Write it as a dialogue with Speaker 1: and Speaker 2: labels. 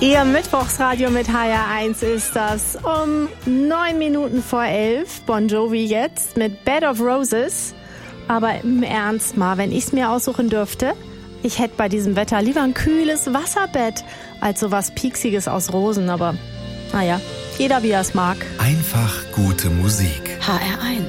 Speaker 1: Ihr Mittwochsradio mit HR1 ist das um 9 Minuten vor 11. Bon Jovi jetzt mit Bed of Roses. Aber im Ernst mal, wenn ich es mir aussuchen dürfte, ich hätte bei diesem Wetter lieber ein kühles Wasserbett als sowas Pieksiges aus Rosen. Aber naja, jeder wie er es mag.
Speaker 2: Einfach gute Musik.
Speaker 3: HR1